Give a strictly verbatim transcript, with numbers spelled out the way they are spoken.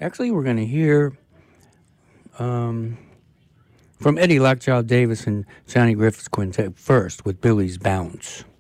Actually, we're going to hear um, from Eddie Lockjaw Davis and Johnny Griffith's Quintet first with Billy's Bounce.